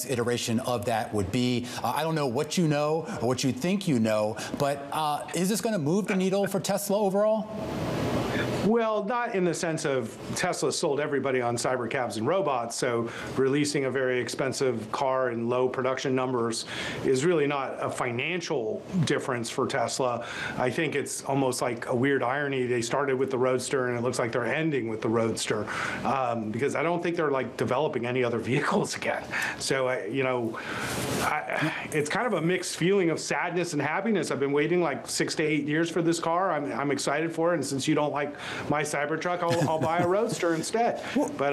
iteration of that would be. I don't know what you know or what you think you know, but is this going to move the needle for Tesla overall? Well, not in the sense of Tesla sold everybody on cybercabs and robots, so releasing a very expensive car in low production numbers is really not a financial difference for Tesla. I think it's almost like a weird irony. They started with the Roadster, and it looks like they're ending with the Roadster, because I don't think they're like developing any other vehicles again. So, it's kind of a mixed feeling of sadness and happiness. I've been waiting like 6 to 8 years for this car. I'm excited for it, and since you don't like my Cybertruck, I'll buy a Roadster instead. But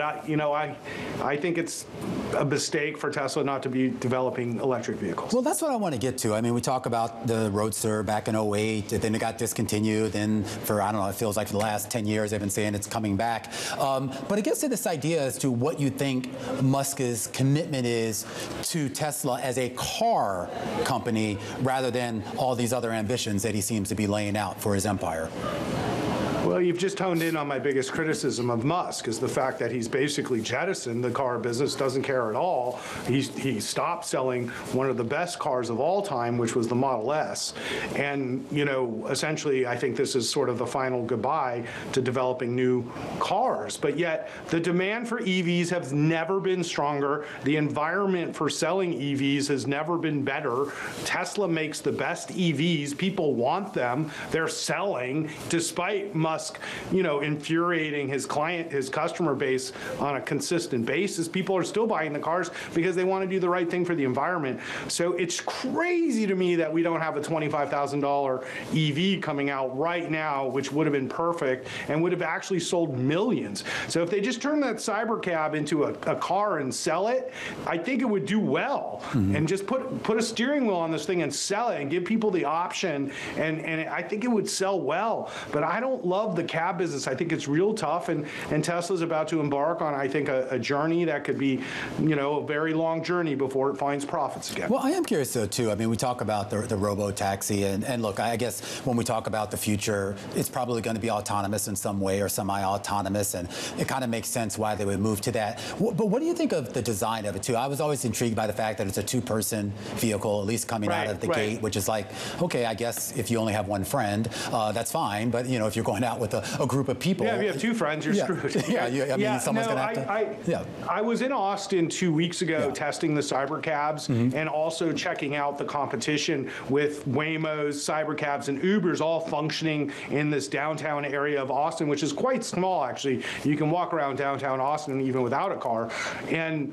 I think it's a mistake for Tesla not to be developing electric vehicles. Well, that's what I want to get to. I mean, we talk about the Roadster back in '08, then it got discontinued. Then for, I don't know, it feels like for the last 10 years they've been saying it's coming back. But it gets to this idea as to what you think Musk's commitment is to Tesla as a car company rather than all these other ambitions that he seems to be laying out for his empire. Well, you've just honed in on my biggest criticism of Musk, is the fact that he's basically jettisoned the car business, doesn't care at all. He stopped selling one of the best cars of all time, which was the Model S. And, essentially, I think this is sort of the final goodbye to developing new cars. But yet, the demand for EVs has never been stronger. The environment for selling EVs has never been better. Tesla makes the best EVs. People want them. They're selling, despite Musk, infuriating his customer base on a consistent basis. People are still buying the cars because they want to do the right thing for the environment. So it's crazy to me that we don't have a $25,000 EV coming out right now, which would have been perfect and would have actually sold millions. So if they just turn that Cybercab into a car and sell it, I think it would do well. And just put a steering wheel on this thing and sell it and give people the option, and I think it would sell well. But I don't love the cab business. I think it's real tough, and Tesla's about to embark on, I think, a journey that could be, a very long journey before it finds profits again. Well, I am curious, though, too. I mean, we talk about the robo-taxi, and look, I guess when we talk about the future, it's probably going to be autonomous in some way or semi-autonomous, and it kind of makes sense why they would move to that. But what do you think of the design of it, too? I was always intrigued by the fact that it's a two-person vehicle, at least coming out of the gate, which is like, okay, I guess if you only have one friend, that's fine, but, if you're going out with a group of people. Yeah, if you have two friends, you're screwed. Someone's going to have to. I was in Austin 2 weeks ago testing the Cybercabs and also checking out the competition with Waymo's, Cybercabs, and Ubers all functioning in this downtown area of Austin, which is quite small, actually. You can walk around downtown Austin even without a car. And,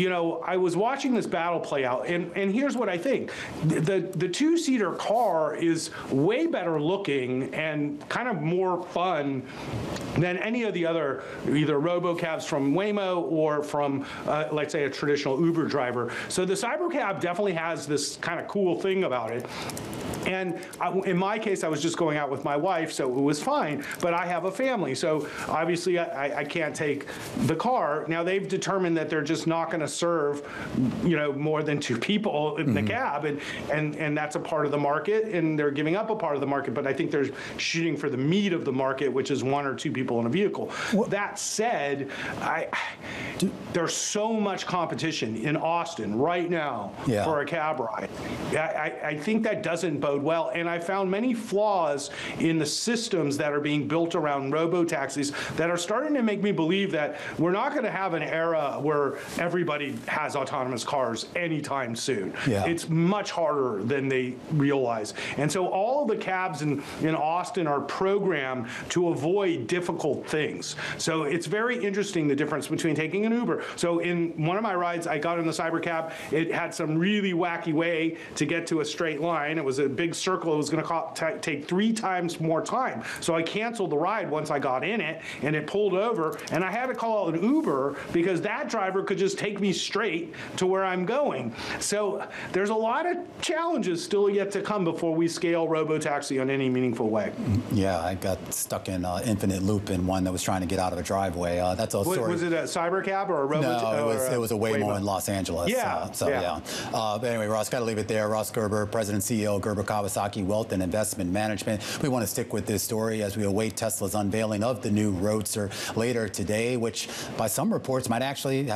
I was watching this battle play out, and here's what I think. The two-seater car is way better looking and kind of more fun than any of the other either robocabs from Waymo or from, let's say, a traditional Uber driver. So the Cybercab definitely has this kind of cool thing about it. And in my case, I was just going out with my wife, so it was fine. But I have a family, so obviously I can't take the car. Now, they've determined that they're just not going to serve, more than two people in the cab, and that's a part of the market, and they're giving up a part of the market. But I think they're shooting for the meat of the market, which is one or two people in a vehicle. That said, there's so much competition in Austin right now for a cab ride. I think that doesn't bode well, and I found many flaws in the systems that are being built around robo-taxis that are starting to make me believe that we're not going to have an era where everybody has autonomous cars anytime soon. It's much harder than they realize. And so all of the cabs in Austin are programmed to avoid difficult things. So it's very interesting, the difference between taking an Uber. So in one of my rides, I got in the Cybercab. It had some really wacky way to get to a straight line. It was a big circle. It was going to take 3 times more time. So I canceled the ride once I got in it, and it pulled over, and I had to call an Uber because that driver could just take me straight to where I'm going. So there's a lot of challenges still yet to come before we scale robotaxi on any meaningful way. Yeah, I got stuck in infinite loop in one that was trying to get out of a driveway. That's a story. Was it a Cybercab or a robo? No, it was a Waymo in Los Angeles. Yeah. But anyway, Ross, got to leave it there. Ross Gerber, President and CEO, Gerber Kawasaki Wealth and Investment Management. We want to stick with this story as we await Tesla's unveiling of the new Roadster later today, which by some reports might actually have